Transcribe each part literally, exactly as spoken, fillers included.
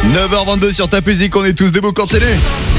neuf heures vingt-deux sur ta musique, on est tous debout quand télé.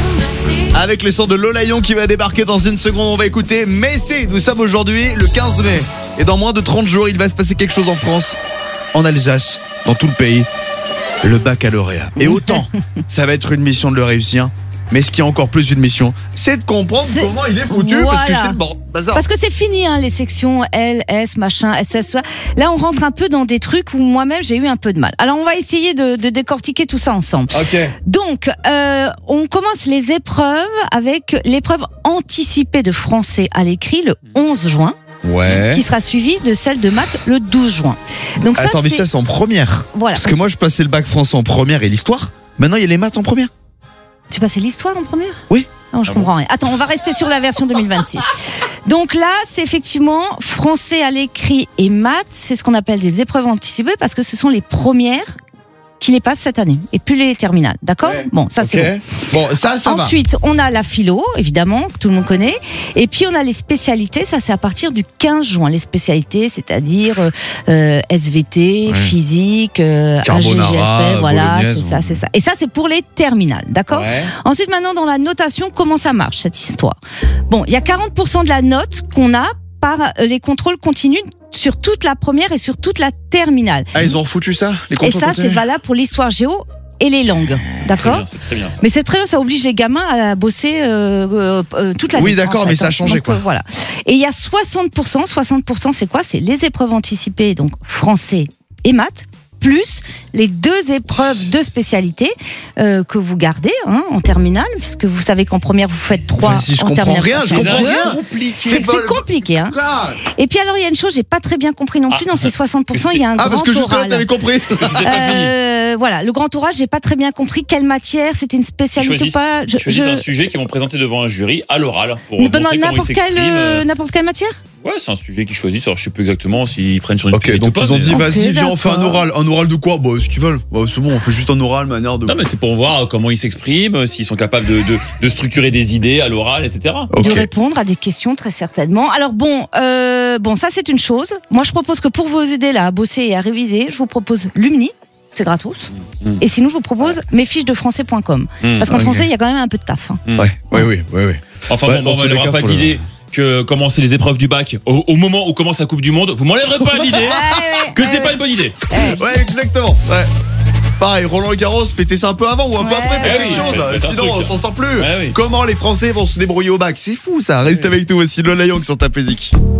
Avec le son de Lola Young qui va débarquer dans une seconde, on va écouter Messi. Nous sommes aujourd'hui le quinze mai. Et dans moins de trente jours, il va se passer quelque chose en France, en Alsace, dans tout le pays. Le baccalauréat. Et autant, ça va être une mission de le réussir. Mais ce qui est encore plus une mission, c'est de comprendre c'est... comment il est foutu, voilà. Parce que c'est le bazar. Parce que c'est fini, hein, les sections L, S, machin, S S. Là, on rentre un peu dans des trucs où moi-même j'ai eu un peu de mal. Alors, on va essayer de, de décortiquer tout ça ensemble. Ok. Donc, euh, on commence les épreuves avec l'épreuve anticipée de français à l'écrit le onze juin. Ouais. Qui sera suivie de celle de maths le douze juin. Donc ça, Attends, c'est... mais ça, c'est en première. Voilà. Parce que moi, je passais le bac français en première et l'histoire. Maintenant, il y a les maths en première. Tu passais l'histoire en première ? Oui. Non, je ah comprends bon rien. Attends, on va rester sur la version deux mille vingt-six. Donc là, c'est effectivement français à l'écrit et maths. C'est ce qu'on appelle des épreuves anticipées parce que ce sont les premières qui les passent cette année et plus les terminales. D'accord ? Ouais. Bon, ça okay. c'est bon. Bon, ça, ça Ensuite, va. on a la philo, évidemment, que tout le monde connaît. Et puis, on a les spécialités. Ça, c'est à partir du quinze juin. Les spécialités, c'est-à-dire euh, S V T, ouais. physique, euh, A G G S P, voilà, c'est ça, c'est ça. Et ça, c'est pour les terminales, d'accord ? Ouais. Ensuite, maintenant, dans la notation, comment ça marche, cette histoire ? Bon, il y a quarante pour cent de la note qu'on a par les contrôles continus sur toute la première et sur toute la terminale. Ah, ils ont refoutu ça, les contrôles Et ça, continus. c'est valable pour l'histoire géo et les langues, d'accord ? C'est très bien, ça. Mais c'est très bien, ça oblige les gamins à bosser euh, euh, toute l'année. Oui, d'accord, en fait, mais ça a hein. changé, donc, quoi. Euh, voilà. Et il y a soixante pour cent, soixante pour cent c'est quoi ? C'est les épreuves anticipées, donc français et maths, plus les deux épreuves de spécialité euh, que vous gardez hein, en terminale, puisque vous savez qu'en première vous faites trois. Si je en comprends terminale, rien, je comprends rien. C'est, c'est, c'est compliqué. Hein. Et puis alors il y a une chose, j'ai pas très bien compris non plus ah, dans ces soixante pour cent, il y a un ah, grand parce que jusque-là oral. t'avais compris. euh, voilà, le grand oral, j'ai pas très bien compris quelle matière, c'était une spécialité ou pas. Je, choisissent je... un sujet qu'ils vont présenter devant un jury à l'oral pour Mais montrer n'importe comment ils quelle, s'expriment. n'importe quelle matière. Ouais, c'est un sujet qu'ils choisissent. Alors je sais plus exactement s'ils prennent sur une. Ok, donc pas, ils ont dit mais... vas-y, okay, viens, on fait un oral. Un oral de quoi ? Bah, ce qu'ils veulent. Bah, c'est bon, on fait juste un oral, manière de. Non, mais c'est pour voir comment ils s'expriment, s'ils sont capables de, de, de structurer des idées à l'oral, et cetera. Et okay. de répondre à des questions, très certainement. Alors bon, euh, bon, ça c'est une chose. Moi, je propose que pour vous aider là à bosser et à réviser, je vous propose Lumni. C'est gratos. Mmh. Et sinon, je vous propose mes fiches de français point com. Mmh. Parce qu'en okay. français, il y a quand même un peu de taf. Hein. Mmh. Ouais, ouais, oui, oui, oui. Enfin, ouais, bon, on n'aura pas d'idée que commencer les épreuves du bac au, au moment où commence la Coupe du Monde. Vous m'enlèverez pas l'idée ouais, que ouais, c'est ouais. pas une bonne idée. Ouais, exactement. Ouais. Pareil, Roland Garros, péter ça un peu avant ou un ouais. peu après, faites quelque chose. Ouais, sinon, on s'en sort plus. Ouais, oui. Comment les Français vont se débrouiller au bac ? C'est fou ça. Reste ouais. avec nous aussi, Lola Young sur ta musique.